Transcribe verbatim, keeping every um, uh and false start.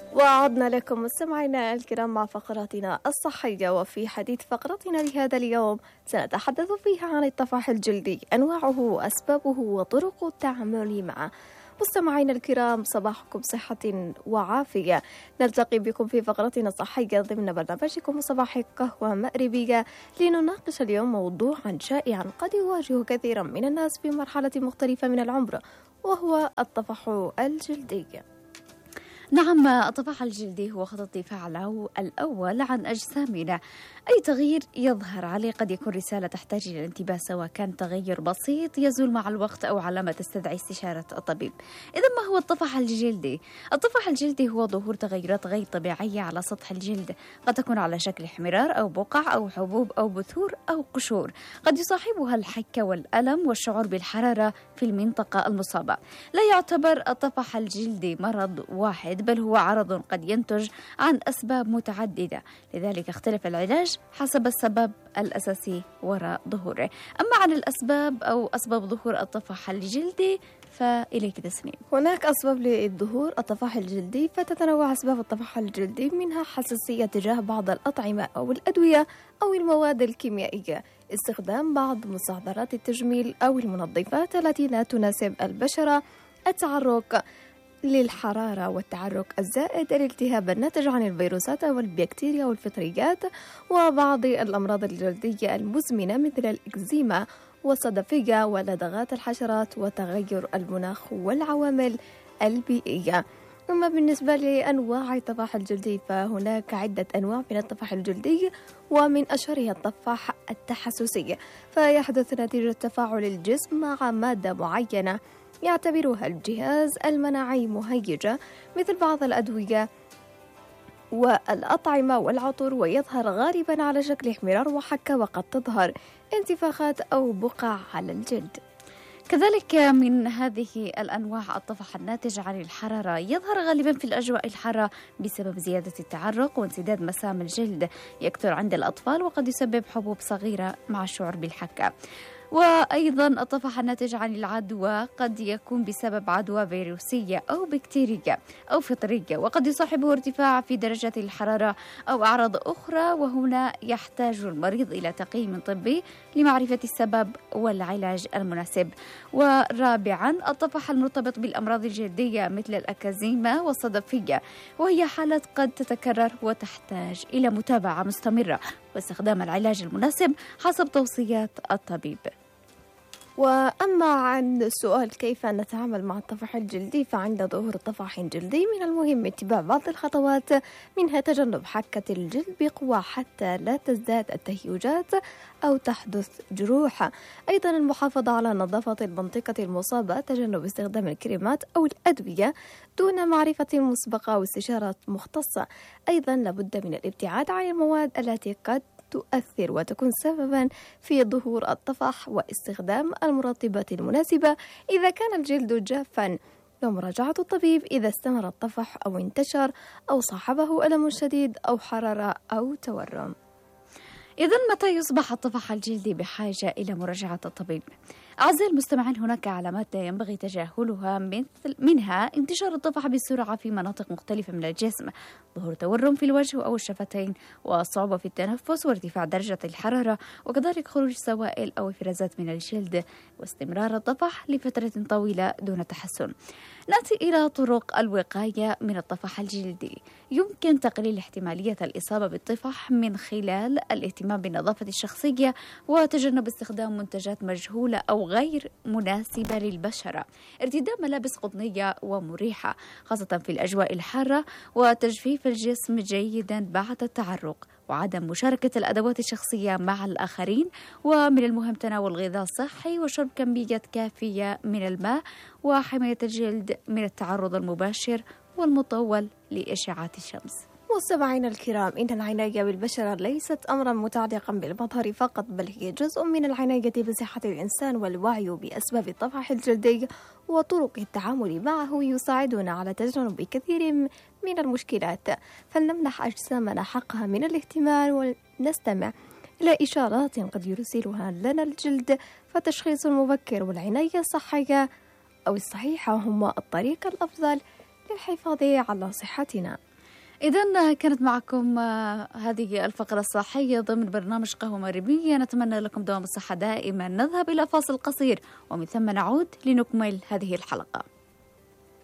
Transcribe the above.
وعدنا لكم مستمعينا الكرام مع فقراتنا الصحية. وفي حديث فقرتنا لهذا اليوم سنتحدث فيها عن الطفح الجلدي، أنواعه وأسبابه وطرق التعامل معه. مستمعينا الكرام، صباحكم صحة وعافية. نلتقي بكم في فقرتنا الصحية ضمن برنامجكم صباح قهوة مغربية، لنناقش اليوم موضوعا شائعا قد يواجه كثيرا من الناس في مرحلة مختلفة من العمر، وهو الطفح الجلدي. نعم، الطفح الجلدي هو خط الدفاع الأول عن أجسامنا. أي تغيير يظهر عليه قد يكون رسالة تحتاج إلى الانتباه، سواء كان تغير بسيط يزول مع الوقت أو علامة تستدعي استشارة الطبيب. إذا ما هو الطفح الجلدي؟ الطفح الجلدي هو ظهور تغيرات غير طبيعية على سطح الجلد، قد تكون على شكل احمرار أو بقع أو حبوب أو بثور أو قشور، قد يصاحبها الحكة والألم والشعور بالحرارة في المنطقة المصابة. لا يعتبر الطفح الجلدي مرض واحد، بل هو عرض قد ينتج عن أسباب متعددة، لذلك اختلف العلاج حسب السبب الأساسي وراء ظهوره. أما عن الأسباب أو أسباب ظهور الطفح الجلدي فإليك تسنيم. هناك أسباب للظهور الطفح الجلدي، فتتنوع أسباب الطفح الجلدي، منها حساسية تجاه بعض الأطعمة أو الأدوية أو المواد الكيميائية، استخدام بعض مستحضرات التجميل أو المنظفات التي لا تناسب البشرة، التعرق للحرارة والتعرق الزائد، الالتهاب الناتج عن الفيروسات والبكتيريا والفطريات، وبعض الأمراض الجلدية المزمنة مثل الإكزيما والصدفية ولدغات الحشرات وتغير المناخ والعوامل البيئية. أما بالنسبة لأنواع الطفح الجلدي فهناك عدة أنواع من الطفح الجلدي، ومن أشهرها الطفح التحسسي، فيحدث نتيجة تفاعل الجسم مع مادة معينة يعتبرها الجهاز المناعي مهيجة، مثل بعض الأدوية والأطعمة والعطور، ويظهر غالبا على شكل احمرار وحكة، وقد تظهر انتفاخات أو بقع على الجلد. كذلك من هذه الأنواع الطفح الناتج عن الحرارة، يظهر غالبا في الأجواء الحارة بسبب زيادة التعرق وانسداد مسام الجلد، يكثر عند الأطفال وقد يسبب حبوب صغيرة مع الشعور بالحكة. وأيضا الطفح الناتج عن العدوى قد يكون بسبب عدوى فيروسية أو بكتيرية أو فطرية، وقد يصاحبه ارتفاع في درجة الحرارة أو أعراض أخرى، وهنا يحتاج المريض إلى تقييم طبي لمعرفة السبب والعلاج المناسب. ورابعا الطفح المرتبط بالأمراض الجلدية مثل الأكازيما والصدفية، وهي حالات قد تتكرر وتحتاج إلى متابعة مستمرة واستخدام العلاج المناسب حسب توصيات الطبيب. وأما عن السؤال كيف نتعامل مع الطفح الجلدي، فعند ظهور طفح جلدي من المهم اتباع بعض الخطوات، منها تجنب حكة الجلد بقوة حتى لا تزداد التهيجات أو تحدث جروح، أيضا المحافظة على نظافة المنطقة المصابة، تجنب استخدام الكريمات أو الأدوية دون معرفة مسبقة واستشارة مختصة، أيضا لابد من الابتعاد عن المواد التي قد تؤثر وتكون سببا في ظهور الطفح، واستخدام المرطبات المناسبة إذا كان الجلد جافا، ومراجعة الطبيب إذا استمر الطفح أو انتشر أو صاحبه ألم شديد أو حرارة أو تورم. إذن متى يصبح الطفح الجلدي بحاجة إلى مراجعة الطبيب؟ أعزائي المستمعين، هناك علامات ينبغي تجاهلها، مثل منها انتشار الطفح بسرعة في مناطق مختلفة من الجسم، ظهور تورم في الوجه أو الشفتين، وصعوبة في التنفس، وارتفاع درجة الحرارة، وكذلك خروج سوائل أو إفرازات من الجلد، واستمرار الطفح لفترة طويلة دون تحسن. نأتي إلى طرق الوقاية من الطفح الجلدي. يمكن تقليل احتمالية الإصابة بالطفح من خلال الاهتمام بالنظافة الشخصية وتجنب استخدام منتجات مجهولة أو غير مناسبة للبشرة، ارتداء ملابس قطنية ومريحة خاصة في الأجواء الحارة، وتجفيف الجسم جيدا بعد التعرق، وعدم مشاركة الأدوات الشخصية مع الآخرين. ومن المهم تناول غذاء صحي وشرب كمية كافية من الماء، وحماية الجلد من التعرض المباشر والمطول لإشعاعات الشمس. مستمعينا الكرام، إن العناية بالبشرة ليست أمرا متعلقا بالمظهر فقط، بل هي جزء من العناية بصحة الإنسان، والوعي بأسباب الطفح الجلدي وطرق التعامل معه يساعدنا على تجنب كثير من المشكلات. فلنمنح أجسامنا حقها من الاهتمام، ونستمع إلى إشارات قد يرسلها لنا الجلد، فالتشخيص المبكر والعناية الصحية أو الصحيحة هما الطريقة الأفضل للحفاظ على صحتنا. إذن كانت معكم هذه الفقرة الصحية ضمن برنامج قهوة مغربية. نتمنى لكم دوام الصحة دائما. نذهب إلى فاصل قصير ومن ثم نعود لنكمل هذه الحلقة.